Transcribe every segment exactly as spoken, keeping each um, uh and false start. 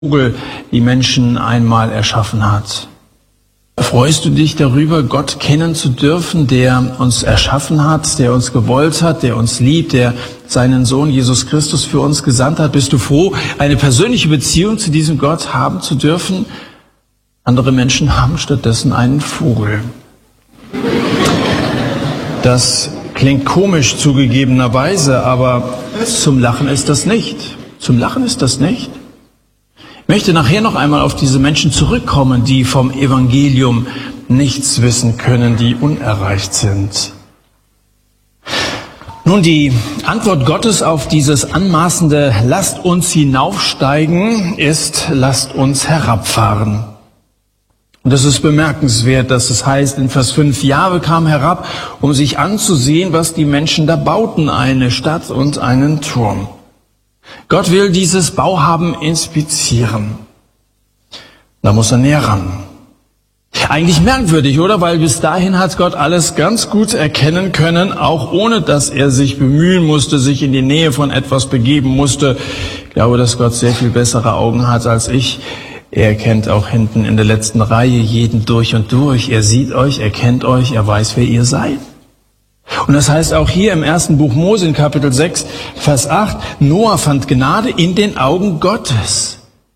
Vogel die Menschen einmal erschaffen hat. Freust du dich darüber, Gott kennen zu dürfen, der uns erschaffen hat, der uns gewollt hat, der uns liebt, der seinen Sohn Jesus Christus für uns gesandt hat? Bist du froh, eine persönliche Beziehung zu diesem Gott haben zu dürfen? Andere Menschen haben stattdessen einen Vogel. Das klingt komisch zugegebenerweise, aber zum Lachen ist das nicht. Zum Lachen ist das nicht. Ich möchte nachher noch einmal auf diese Menschen zurückkommen, die vom Evangelium nichts wissen können, die unerreicht sind. Nun, die Antwort Gottes auf dieses anmaßende "Lasst uns hinaufsteigen" ist "Lasst uns herabfahren". Und es ist bemerkenswert, dass es heißt in Vers fünf, Jahwe kam herab, um sich anzusehen, was die Menschen da bauten, eine Stadt und einen Turm. Gott will dieses Bauhaben inspizieren. Da muss er näher ran. Eigentlich merkwürdig, oder? Weil bis dahin hat Gott alles ganz gut erkennen können, auch ohne dass er sich bemühen musste, sich in die Nähe von etwas begeben musste. Ich glaube, dass Gott sehr viel bessere Augen hat als ich. Er kennt auch hinten in der letzten Reihe jeden durch und durch. Er sieht euch, er kennt euch, er weiß, wer ihr seid. Und das heißt auch hier im ersten Buch Mose in Kapitel sechs, Vers acht, Noah fand Gnade in den Augen Gottes.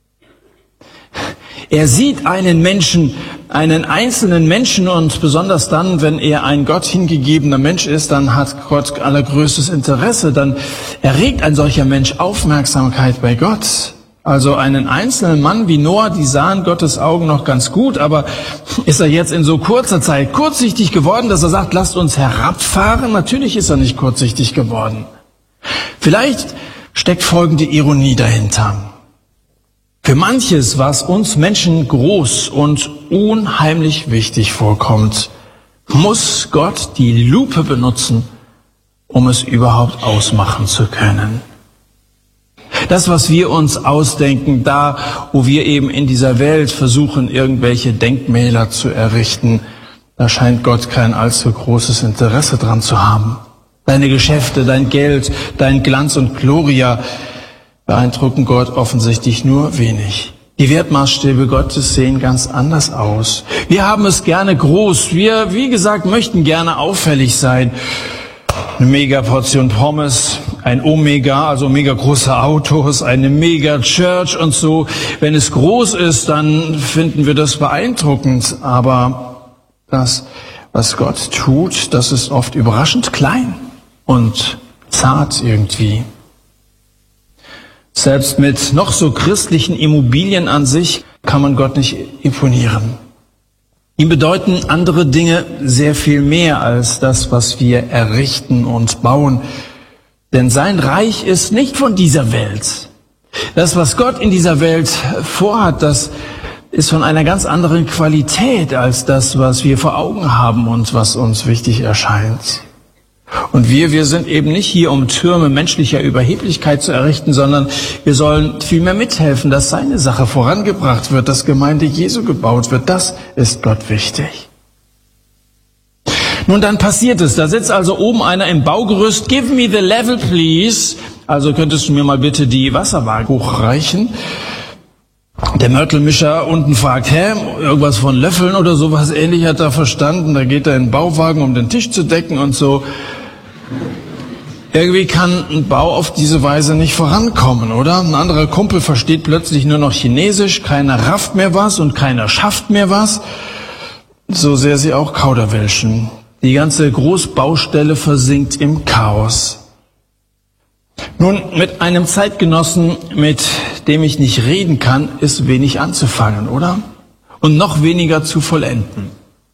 Er sieht einen Menschen, einen einzelnen Menschen, und besonders dann, wenn er ein Gott hingegebener Mensch ist, dann hat Gott allergrößtes Interesse, dann erregt ein solcher Mensch Aufmerksamkeit bei Gott. Also einen einzelnen Mann wie Noah, die sahen Gottes Augen noch ganz gut, aber ist er jetzt in so kurzer Zeit kurzsichtig geworden, dass er sagt, lasst uns herabfahren? Natürlich ist er nicht kurzsichtig geworden. Vielleicht steckt folgende Ironie dahinter. Für manches, was uns Menschen groß und unheimlich wichtig vorkommt, muss Gott die Lupe benutzen, um es überhaupt ausmachen zu können. Das, was wir uns ausdenken, da, wo wir eben in dieser Welt versuchen, irgendwelche Denkmäler zu errichten, da scheint Gott kein allzu großes Interesse dran zu haben. Deine Geschäfte, dein Geld, dein Glanz und Gloria beeindrucken Gott offensichtlich nur wenig. Die Wertmaßstäbe Gottes sehen ganz anders aus. Wir haben es gerne groß. Wir, wie gesagt, möchten gerne auffällig sein. Eine Mega-Portion Pommes, ein Omega, also mega große Autos, eine Mega-Church und so. Wenn es groß ist, dann finden wir das beeindruckend. Aber das, was Gott tut, das ist oft überraschend klein und zart irgendwie. Selbst mit noch so christlichen Immobilien an sich kann man Gott nicht imponieren. Ihm bedeuten andere Dinge sehr viel mehr als das, was wir errichten und bauen. Denn sein Reich ist nicht von dieser Welt. Das, was Gott in dieser Welt vorhat, das ist von einer ganz anderen Qualität als das, was wir vor Augen haben und was uns wichtig erscheint. Und wir, wir sind eben nicht hier, um Türme menschlicher Überheblichkeit zu errichten, sondern wir sollen vielmehr mithelfen, dass seine Sache vorangebracht wird, dass Gemeinde Jesu gebaut wird. Das ist Gott wichtig. Nun, dann passiert es. Da sitzt also oben einer im Baugerüst. Give me the level, please. Also könntest du mir mal bitte die Wasserwaage hochreichen. Der Mörtelmischer unten fragt, hä, irgendwas von Löffeln oder sowas ähnlich hat er verstanden. Da geht er in den Bauwagen, um den Tisch zu decken und so. Irgendwie kann ein Bau auf diese Weise nicht vorankommen, oder? Ein anderer Kumpel versteht plötzlich nur noch Chinesisch, keiner rafft mehr was und keiner schafft mehr was. So sehr sie auch Kauderwelschen. Die ganze Großbaustelle versinkt im Chaos. Nun, mit einem Zeitgenossen, mit dem ich nicht reden kann, ist wenig anzufangen, oder? Und noch weniger zu vollenden.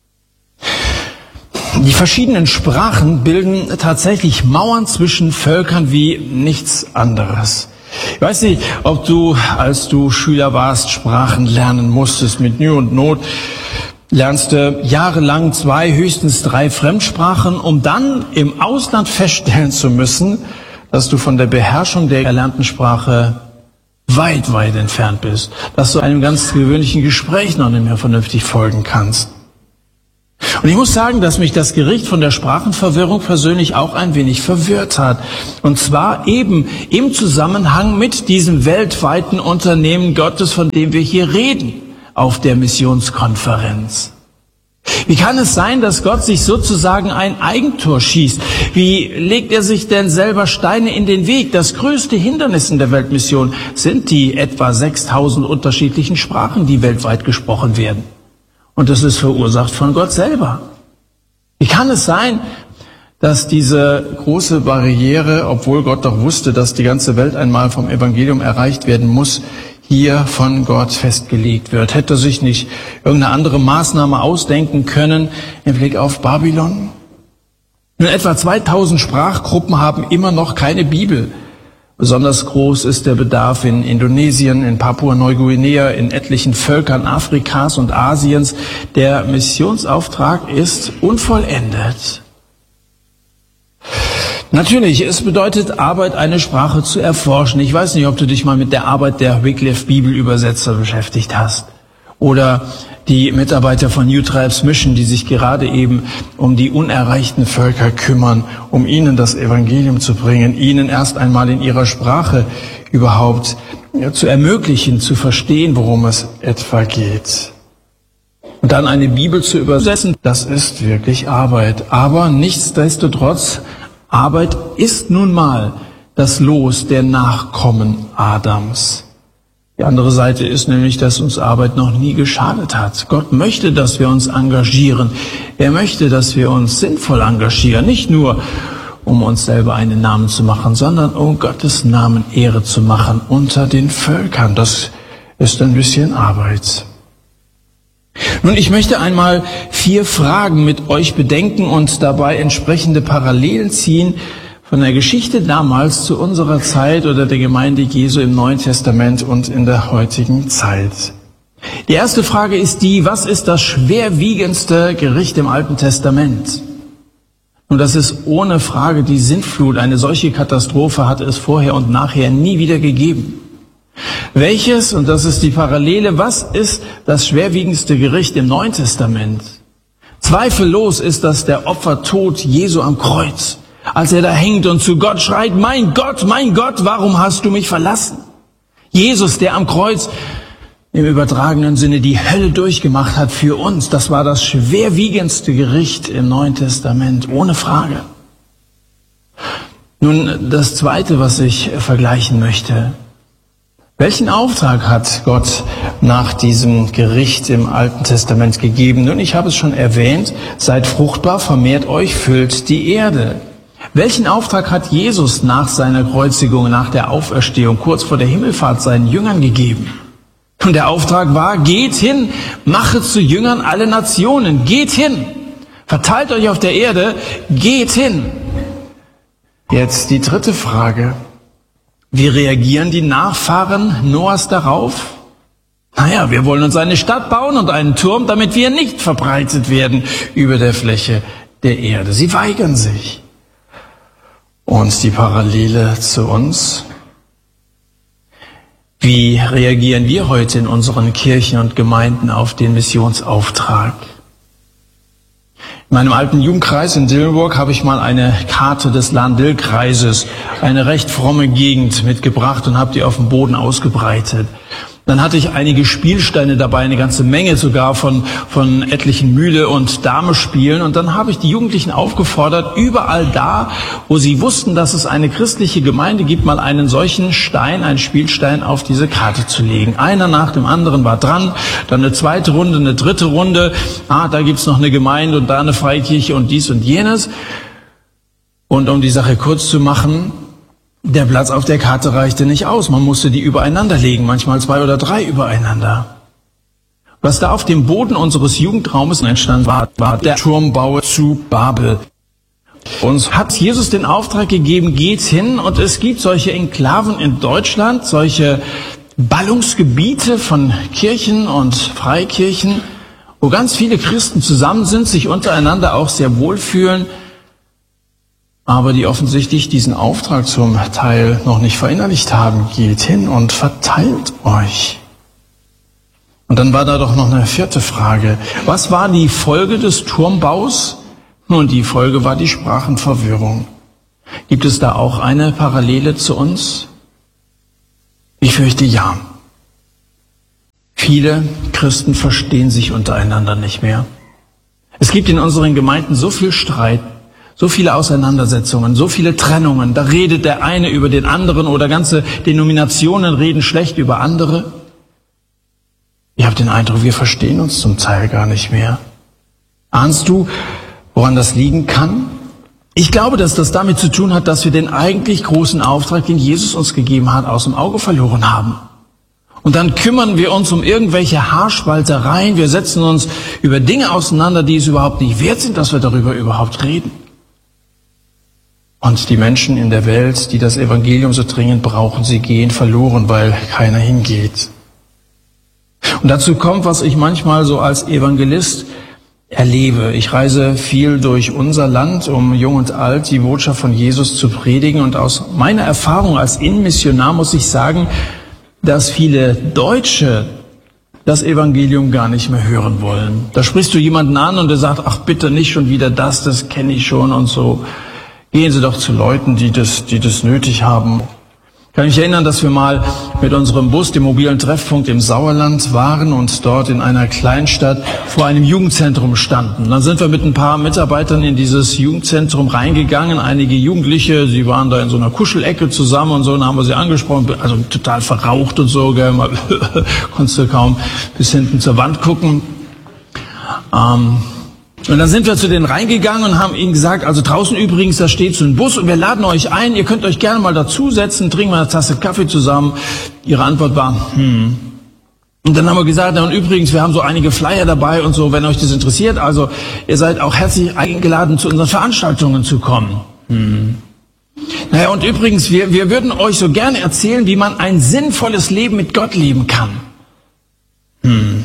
Die verschiedenen Sprachen bilden tatsächlich Mauern zwischen Völkern wie nichts anderes. Ich weiß nicht, ob du, als du Schüler warst, Sprachen lernen musstest mit Mühe und Not. Lernst du jahrelang zwei, höchstens drei Fremdsprachen, um dann im Ausland feststellen zu müssen, dass du von der Beherrschung der erlernten Sprache weit, weit entfernt bist, dass du einem ganz gewöhnlichen Gespräch noch nicht mehr vernünftig folgen kannst. Und ich muss sagen, dass mich das Gericht von der Sprachenverwirrung persönlich auch ein wenig verwirrt hat. Und zwar eben im Zusammenhang mit diesem weltweiten Unternehmen Gottes, von dem wir hier reden, auf der Missionskonferenz. Wie kann es sein, dass Gott sich sozusagen ein Eigentor schießt? Wie legt er sich denn selber Steine in den Weg? Das größte Hindernis in der Weltmission sind die etwa sechstausend unterschiedlichen Sprachen, die weltweit gesprochen werden. Und das ist verursacht von Gott selber. Wie kann es sein, dass diese große Barriere, obwohl Gott doch wusste, dass die ganze Welt einmal vom Evangelium erreicht werden muss, hier von Gott festgelegt wird? Hätte er sich nicht irgendeine andere Maßnahme ausdenken können im Blick auf Babylon? Nun, etwa zweitausend Sprachgruppen haben immer noch keine Bibel. Besonders groß ist der Bedarf in Indonesien, in Papua-Neuguinea, in etlichen Völkern Afrikas und Asiens. Der Missionsauftrag ist unvollendet. Natürlich, es bedeutet Arbeit, eine Sprache zu erforschen. Ich weiß nicht, ob du dich mal mit der Arbeit der Wycliffe Bibelübersetzer beschäftigt hast. Oder die Mitarbeiter von New Tribes Mission, die sich gerade eben um die unerreichten Völker kümmern, um ihnen das Evangelium zu bringen, ihnen erst einmal in ihrer Sprache überhaupt ja, zu ermöglichen, zu verstehen, worum es etwa geht. Und dann eine Bibel zu übersetzen, das ist wirklich Arbeit. Aber nichtsdestotrotz, Arbeit ist nun mal das Los der Nachkommen Adams. Die andere Seite ist nämlich, dass uns Arbeit noch nie geschadet hat. Gott möchte, dass wir uns engagieren. Er möchte, dass wir uns sinnvoll engagieren. Nicht nur, um uns selber einen Namen zu machen, sondern um Gottes Namen Ehre zu machen unter den Völkern. Das ist ein bisschen Arbeit. Nun, ich möchte einmal vier Fragen mit euch bedenken und dabei entsprechende Parallelen ziehen von der Geschichte damals zu unserer Zeit oder der Gemeinde Jesu im Neuen Testament und in der heutigen Zeit. Die erste Frage ist die: Was ist das schwerwiegendste Gericht im Alten Testament? Und das ist ohne Frage die Sintflut. Eine solche Katastrophe hat es vorher und nachher nie wieder gegeben. Welches, und das ist die Parallele, was ist das schwerwiegendste Gericht im Neuen Testament? Zweifellos ist das der Opfertod Jesu am Kreuz, als er da hängt und zu Gott schreit: Mein Gott, mein Gott, warum hast du mich verlassen? Jesus, der am Kreuz im übertragenen Sinne die Hölle durchgemacht hat für uns, das war das schwerwiegendste Gericht im Neuen Testament, ohne Frage. Nun, das Zweite, was ich vergleichen möchte: Welchen Auftrag hat Gott nach diesem Gericht im Alten Testament gegeben? Nun, ich habe es schon erwähnt: Seid fruchtbar, vermehrt euch, füllt die Erde. Welchen Auftrag hat Jesus nach seiner Kreuzigung, nach der Auferstehung, kurz vor der Himmelfahrt seinen Jüngern gegeben? Und der Auftrag war: Geht hin, machet zu Jüngern alle Nationen. Geht hin, verteilt euch auf der Erde, geht hin. Jetzt die dritte Frage: Wie reagieren die Nachfahren Noahs darauf? Naja, wir wollen uns eine Stadt bauen und einen Turm, damit wir nicht verbreitet werden über der Fläche der Erde. Sie weigern sich. Und die Parallele zu uns: Wie reagieren wir heute in unseren Kirchen und Gemeinden auf den Missionsauftrag? In meinem alten Jugendkreis in Dillenburg habe ich mal eine Karte des Lahn-Dill-Kreises, eine recht fromme Gegend, mitgebracht und habe die auf dem Boden ausgebreitet. Dann hatte ich einige Spielsteine dabei, eine ganze Menge sogar von, von etlichen Mühle- und Damespielen. Und dann habe ich die Jugendlichen aufgefordert, überall da, wo sie wussten, dass es eine christliche Gemeinde gibt, mal einen solchen Stein, einen Spielstein auf diese Karte zu legen. Einer nach dem anderen war dran, dann eine zweite Runde, eine dritte Runde. Ah, da gibt's noch eine Gemeinde und da eine Freikirche und dies und jenes. Und um die Sache kurz zu machen: Der Platz auf der Karte reichte nicht aus. Man musste die übereinander legen, manchmal zwei oder drei übereinander. Was da auf dem Boden unseres Jugendraumes entstand, war, war der Turmbau zu Babel. Uns hat Jesus den Auftrag gegeben: Geht hin. Und es gibt solche Enklaven in Deutschland, solche Ballungsgebiete von Kirchen und Freikirchen, wo ganz viele Christen zusammen sind, sich untereinander auch sehr wohlfühlen, aber die offensichtlich diesen Auftrag zum Teil noch nicht verinnerlicht haben. Geht hin und verteilt euch. Und dann war da doch noch eine vierte Frage. Was war die Folge des Turmbaus? Nun, die Folge war die Sprachenverwirrung. Gibt es da auch eine Parallele zu uns? Ich fürchte ja. Viele Christen verstehen sich untereinander nicht mehr. Es gibt in unseren Gemeinden so viel Streit, so viele Auseinandersetzungen, so viele Trennungen. Da redet der eine über den anderen oder ganze Denominationen reden schlecht über andere. Ich habe den Eindruck, wir verstehen uns zum Teil gar nicht mehr. Ahnst du, woran das liegen kann? Ich glaube, dass das damit zu tun hat, dass wir den eigentlich großen Auftrag, den Jesus uns gegeben hat, aus dem Auge verloren haben. Und dann kümmern wir uns um irgendwelche Haarspaltereien. Wir setzen uns über Dinge auseinander, die es überhaupt nicht wert sind, dass wir darüber überhaupt reden. Und die Menschen in der Welt, die das Evangelium so dringend brauchen, sie gehen verloren, weil keiner hingeht. Und dazu kommt, was ich manchmal so als Evangelist erlebe. Ich reise viel durch unser Land, um jung und alt die Botschaft von Jesus zu predigen. Und aus meiner Erfahrung als Innenmissionar muss ich sagen, dass viele Deutsche das Evangelium gar nicht mehr hören wollen. Da sprichst du jemanden an und der sagt, ach bitte nicht schon wieder das, das kenne ich schon und so. Gehen Sie doch zu Leuten, die das, die das nötig haben. Ich kann mich erinnern, dass wir mal mit unserem Bus, dem mobilen Treffpunkt im Sauerland waren und dort in einer Kleinstadt vor einem Jugendzentrum standen. Dann sind wir mit ein paar Mitarbeitern in dieses Jugendzentrum reingegangen. Einige Jugendliche, sie waren da in so einer Kuschelecke zusammen und so, und haben wir sie angesprochen, also total verraucht und so, gell, mal konntest du kaum bis hinten zur Wand gucken. Ähm, Und dann sind wir zu denen reingegangen und haben ihnen gesagt, also draußen übrigens, da steht so ein Bus und wir laden euch ein, ihr könnt euch gerne mal dazusetzen, trinken mal eine Tasse Kaffee zusammen. Ihre Antwort war, hm. Und dann haben wir gesagt, na und übrigens, wir haben so einige Flyer dabei und so, wenn euch das interessiert, also ihr seid auch herzlich eingeladen, zu unseren Veranstaltungen zu kommen. Hm. Naja, und übrigens, wir, wir würden euch so gerne erzählen, wie man ein sinnvolles Leben mit Gott leben kann. Hm.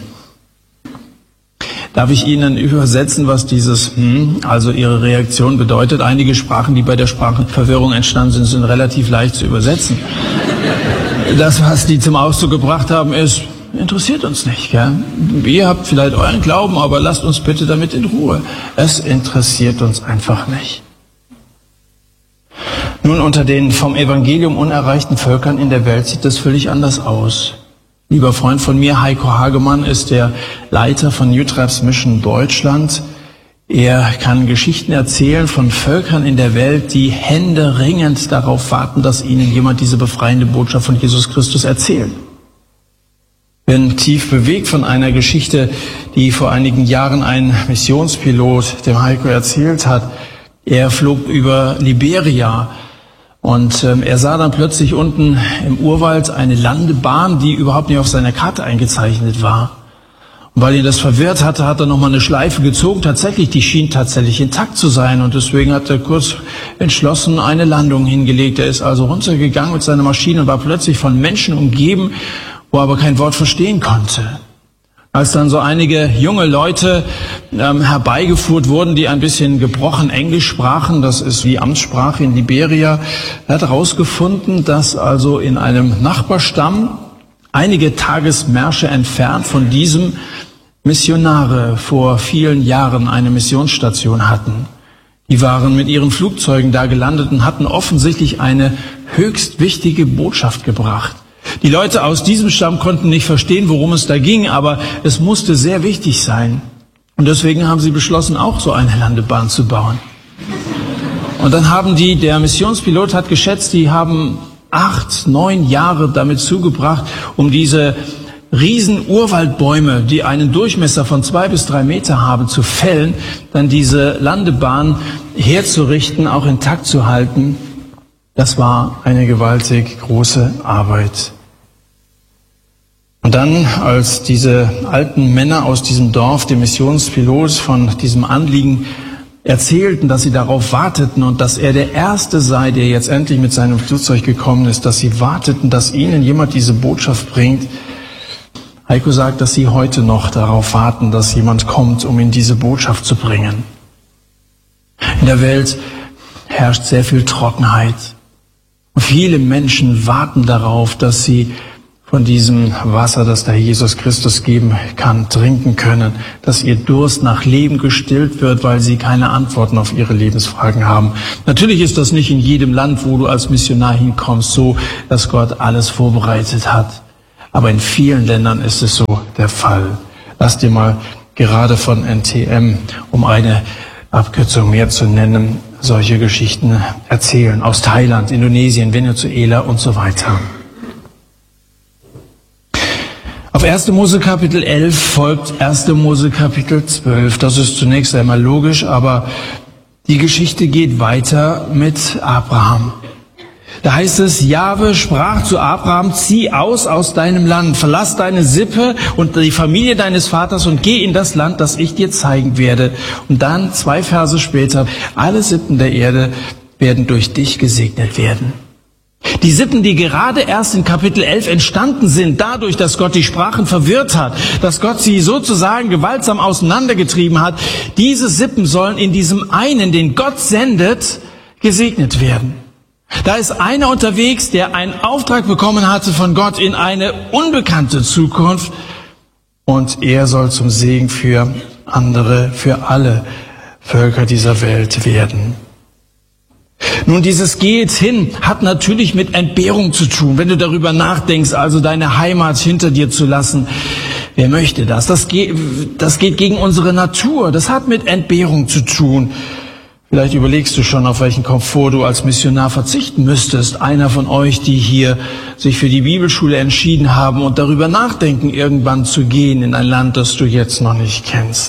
Darf ich Ihnen übersetzen, was dieses, hm, also Ihre Reaktion bedeutet? Einige Sprachen, die bei der Sprachenverwirrung entstanden sind, sind relativ leicht zu übersetzen. Das, was die zum Ausdruck gebracht haben, ist, interessiert uns nicht, gell? Ihr habt vielleicht euren Glauben, aber lasst uns bitte damit in Ruhe. Es interessiert uns einfach nicht. Nun, unter den vom Evangelium unerreichten Völkern in der Welt sieht das völlig anders aus. Lieber Freund von mir, Heiko Hagemann, ist der Leiter von New Tribes Mission Deutschland. Er kann Geschichten erzählen von Völkern in der Welt, die händeringend darauf warten, dass ihnen jemand diese befreiende Botschaft von Jesus Christus erzählt. Ich bin tief bewegt von einer Geschichte, die vor einigen Jahren ein Missionspilot dem Heiko erzählt hat. Er flog über Liberia. Und ähm, er sah dann plötzlich unten im Urwald eine Landebahn, die überhaupt nicht auf seiner Karte eingezeichnet war. Und weil ihn das verwirrt hatte, hat er nochmal eine Schleife gezogen. Tatsächlich, die schien tatsächlich intakt zu sein. Und deswegen hat er kurz entschlossen eine Landung hingelegt. Er ist also runtergegangen mit seiner Maschine und war plötzlich von Menschen umgeben, wo er aber kein Wort verstehen konnte. Als dann so einige junge Leute ähm, herbeigeführt wurden, die ein bisschen gebrochen Englisch sprachen, das ist die Amtssprache in Liberia, er hat herausgefunden, dass also in einem Nachbarstamm einige Tagesmärsche entfernt von diesem Missionare vor vielen Jahren eine Missionsstation hatten. Die waren mit ihren Flugzeugen da gelandet und hatten offensichtlich eine höchst wichtige Botschaft gebracht. Die Leute aus diesem Stamm konnten nicht verstehen, worum es da ging, aber es musste sehr wichtig sein. Und deswegen haben sie beschlossen, auch so eine Landebahn zu bauen. Und dann haben die, der Missionspilot hat geschätzt, die haben acht, neun Jahre damit zugebracht, um diese riesen Urwaldbäume, die einen Durchmesser von zwei bis drei Meter haben, zu fällen, dann diese Landebahn herzurichten, auch intakt zu halten. Das war eine gewaltig große Arbeit. Und dann, als diese alten Männer aus diesem Dorf, dem Missionspilot, von diesem Anliegen erzählten, dass sie darauf warteten und dass er der Erste sei, der jetzt endlich mit seinem Flugzeug gekommen ist, dass sie warteten, dass ihnen jemand diese Botschaft bringt. Heiko sagt, dass sie heute noch darauf warten, dass jemand kommt, um ihnen diese Botschaft zu bringen. In der Welt herrscht sehr viel Trockenheit. Viele Menschen warten darauf, dass sie von diesem Wasser, das der Jesus Christus geben kann, trinken können, dass ihr Durst nach Leben gestillt wird, weil sie keine Antworten auf ihre Lebensfragen haben. Natürlich ist das nicht in jedem Land, wo du als Missionar hinkommst, so, dass Gott alles vorbereitet hat. Aber in vielen Ländern ist es so der Fall. Lass dir mal gerade von N T M, um eine Abkürzung mehr zu nennen, solche Geschichten erzählen. Aus Thailand, Indonesien, Venezuela und so weiter. Auf erster Mose Kapitel elf folgt erster Mose Kapitel zwölf. Das ist zunächst einmal logisch, aber die Geschichte geht weiter mit Abraham. Da heißt es, Jahwe sprach zu Abraham, zieh aus aus deinem Land, verlass deine Sippe und die Familie deines Vaters und geh in das Land, das ich dir zeigen werde. Und dann, zwei Verse später, alle Sippen der Erde werden durch dich gesegnet werden. Die Sippen, die gerade erst in Kapitel elf entstanden sind, dadurch, dass Gott die Sprachen verwirrt hat, dass Gott sie sozusagen gewaltsam auseinandergetrieben hat, diese Sippen sollen in diesem einen, den Gott sendet, gesegnet werden. Da ist einer unterwegs, der einen Auftrag bekommen hatte von Gott in eine unbekannte Zukunft, und er soll zum Segen für andere, für alle Völker dieser Welt werden. Nun, dieses Geht hin hat natürlich mit Entbehrung zu tun, wenn du darüber nachdenkst, also deine Heimat hinter dir zu lassen. Wer möchte das? Das geht, das geht gegen unsere Natur. Das hat mit Entbehrung zu tun. Vielleicht überlegst du schon, auf welchen Komfort du als Missionar verzichten müsstest. Einer von euch, die hier sich für die Bibelschule entschieden haben und darüber nachdenken, irgendwann zu gehen in ein Land, das du jetzt noch nicht kennst.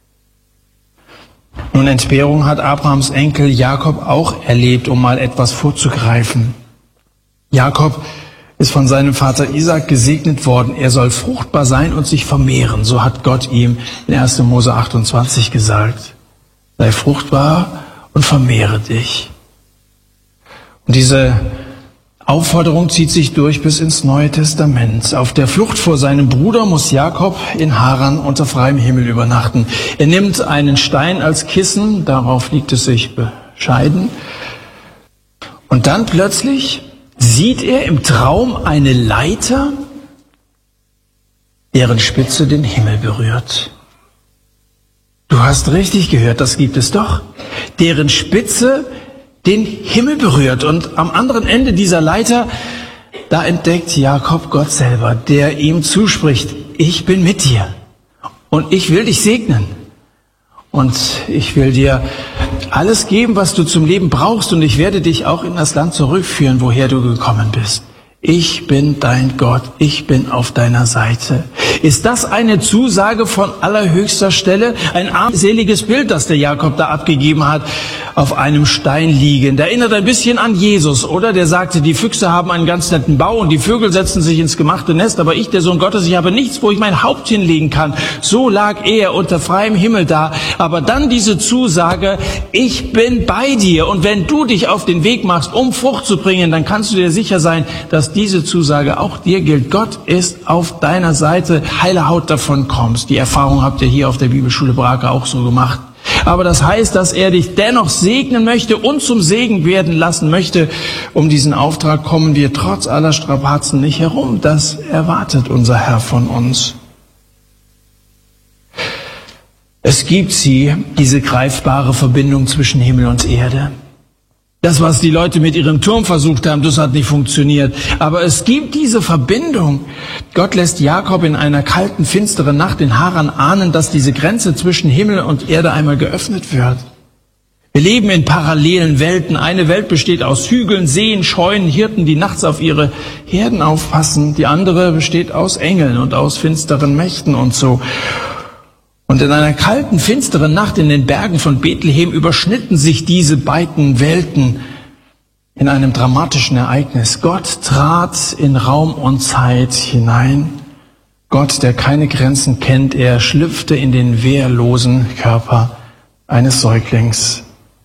Nun, Entbehrung hat Abrahams Enkel Jakob auch erlebt, um mal etwas vorzugreifen. Jakob ist von seinem Vater Isaac gesegnet worden. Er soll fruchtbar sein und sich vermehren. So hat Gott ihm in erster Mose achtundzwanzig gesagt. Sei fruchtbar und vermehre dich. Und diese Aufforderung zieht sich durch bis ins Neue Testament. Auf der Flucht vor seinem Bruder muss Jakob in Haran unter freiem Himmel übernachten. Er nimmt einen Stein als Kissen, darauf liegt es sich bescheiden. Und dann plötzlich sieht er im Traum eine Leiter, deren Spitze den Himmel berührt. Du hast richtig gehört, das gibt es doch. Deren Spitze den Himmel berührt. Und am anderen Ende dieser Leiter, da entdeckt Jakob Gott selber, der ihm zuspricht, ich bin mit dir und ich will dich segnen. Und ich will dir alles geben, was du zum Leben brauchst, und ich werde dich auch in das Land zurückführen, woher du gekommen bist. Ich bin dein Gott, ich bin auf deiner Seite. Ist das eine Zusage von allerhöchster Stelle? Ein armseliges Bild, das der Jakob da abgegeben hat, auf einem Stein liegend. Erinnert ein bisschen an Jesus, oder? Der sagte, die Füchse haben einen ganz netten Bau und die Vögel setzen sich ins gemachte Nest, aber ich, der Sohn Gottes, ich habe nichts, wo ich mein Haupt hinlegen kann. So lag er unter freiem Himmel da. Aber dann diese Zusage, ich bin bei dir. Und wenn du dich auf den Weg machst, um Frucht zu bringen, dann kannst du dir sicher sein, dass diese Zusage auch dir gilt. Gott ist auf deiner Seite. Heile Haut davon kommst. Die Erfahrung habt ihr hier auf der Bibelschule Brake auch so gemacht. Aber das heißt, dass er dich dennoch segnen möchte und zum Segen werden lassen möchte. Um diesen Auftrag kommen wir trotz aller Strapazen nicht herum. Das erwartet unser Herr von uns. Es gibt sie, diese greifbare Verbindung zwischen Himmel und Erde. Das, was die Leute mit ihrem Turm versucht haben, das hat nicht funktioniert. Aber es gibt diese Verbindung. Gott lässt Jakob in einer kalten, finsteren Nacht in Haran ahnen, dass diese Grenze zwischen Himmel und Erde einmal geöffnet wird. Wir leben in parallelen Welten. Eine Welt besteht aus Hügeln, Seen, Scheunen, Hirten, die nachts auf ihre Herden aufpassen. Die andere besteht aus Engeln und aus finsteren Mächten und so. Und in einer kalten, finsteren Nacht in den Bergen von Bethlehem überschnitten sich diese beiden Welten in einem dramatischen Ereignis. Gott trat in Raum und Zeit hinein. Gott, der keine Grenzen kennt, er schlüpfte in den wehrlosen Körper eines Säuglings.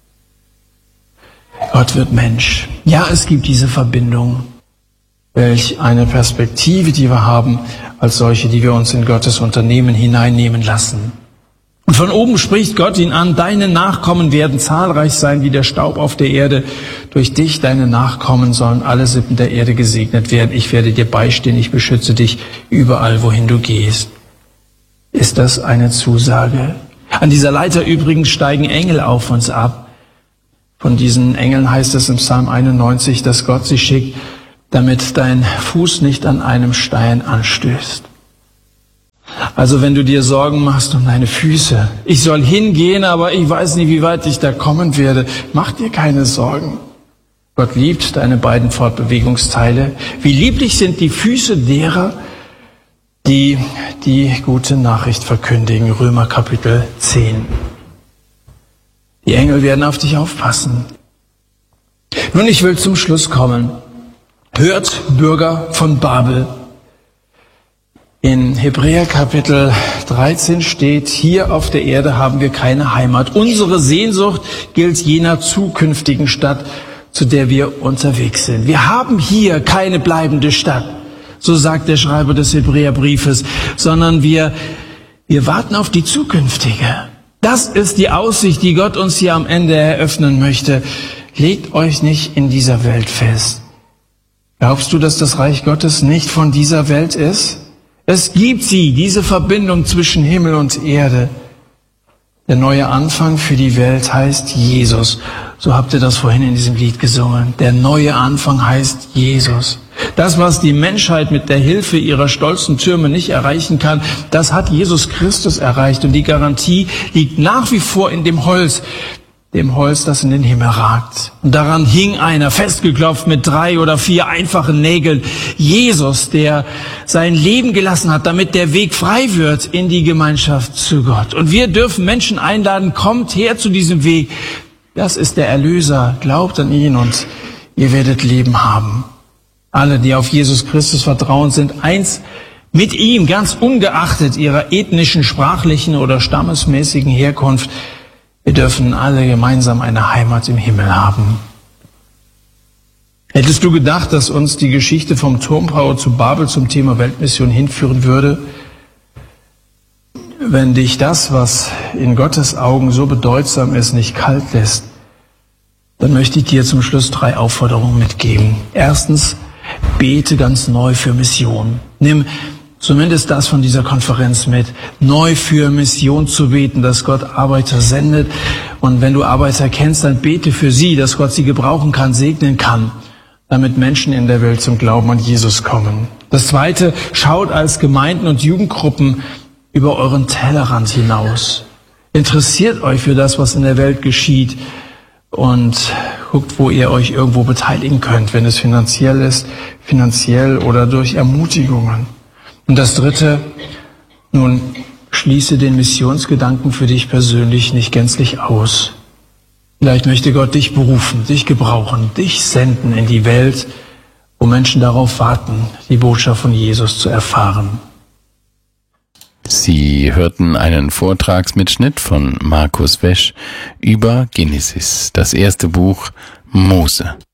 Gott wird Mensch. Ja, es gibt diese Verbindung. Welch eine Perspektive, die wir haben, als solche, die wir uns in Gottes Unternehmen hineinnehmen lassen. Und von oben spricht Gott ihn an, deine Nachkommen werden zahlreich sein wie der Staub auf der Erde. Durch dich, deine Nachkommen, sollen alle Sippen der Erde gesegnet werden. Ich werde dir beistehen, ich beschütze dich überall, wohin du gehst. Ist das eine Zusage? An dieser Leiter übrigens steigen Engel auf uns ab. Von diesen Engeln heißt es im Psalm einundneunzig, dass Gott sie schickt, damit dein Fuß nicht an einem Stein anstößt. Also wenn du dir Sorgen machst um deine Füße, ich soll hingehen, aber ich weiß nicht, wie weit ich da kommen werde, mach dir keine Sorgen. Gott liebt deine beiden Fortbewegungsteile. Wie lieblich sind die Füße derer, die die gute Nachricht verkündigen. Römer Kapitel zehn. Die Engel werden auf dich aufpassen. Nun, ich will zum Schluss kommen. Hört, Bürger von Babel. In Hebräer Kapitel dreizehn steht, hier auf der Erde haben wir keine Heimat. Unsere Sehnsucht gilt jener zukünftigen Stadt, zu der wir unterwegs sind. Wir haben hier keine bleibende Stadt, so sagt der Schreiber des Hebräerbriefes, sondern wir, wir warten auf die zukünftige. Das ist die Aussicht, die Gott uns hier am Ende eröffnen möchte. Legt euch nicht in dieser Welt fest. Glaubst du, dass das Reich Gottes nicht von dieser Welt ist? Es gibt sie, diese Verbindung zwischen Himmel und Erde. Der neue Anfang für die Welt heißt Jesus. So habt ihr das vorhin in diesem Lied gesungen. Der neue Anfang heißt Jesus. Das, was die Menschheit mit der Hilfe ihrer stolzen Türme nicht erreichen kann, das hat Jesus Christus erreicht. Und die Garantie liegt nach wie vor in dem Holz, dem Holz, das in den Himmel ragt. Und daran hing einer, festgeklopft mit drei oder vier einfachen Nägeln. Jesus, der sein Leben gelassen hat, damit der Weg frei wird in die Gemeinschaft zu Gott. Und wir dürfen Menschen einladen, kommt her zu diesem Weg. Das ist der Erlöser. Glaubt an ihn und ihr werdet Leben haben. Alle, die auf Jesus Christus vertrauen, sind eins mit ihm, ganz ungeachtet ihrer ethnischen, sprachlichen oder stammesmäßigen Herkunft. Wir dürfen alle gemeinsam eine Heimat im Himmel haben. Hättest du gedacht, dass uns die Geschichte vom Turmbau zu Babel zum Thema Weltmission hinführen würde? Wenn dich das, was in Gottes Augen so bedeutsam ist, nicht kalt lässt, dann möchte ich dir zum Schluss drei Aufforderungen mitgeben. Erstens, bete ganz neu für Mission. Nimm zumindest das von dieser Konferenz mit, neu für Mission zu beten, dass Gott Arbeiter sendet. Und wenn du Arbeiter kennst, dann bete für sie, dass Gott sie gebrauchen kann, segnen kann, damit Menschen in der Welt zum Glauben an Jesus kommen. Das Zweite, schaut als Gemeinden und Jugendgruppen über euren Tellerrand hinaus. Interessiert euch für das, was in der Welt geschieht und guckt, wo ihr euch irgendwo beteiligen könnt, wenn es finanziell ist, finanziell oder durch Ermutigungen. Und das Dritte, nun schließe den Missionsgedanken für dich persönlich nicht gänzlich aus. Vielleicht möchte Gott dich berufen, dich gebrauchen, dich senden in die Welt, wo Menschen darauf warten, die Botschaft von Jesus zu erfahren. Sie hörten einen Vortragsmitschnitt von Markus Wesch über Genesis, das erste Buch Mose.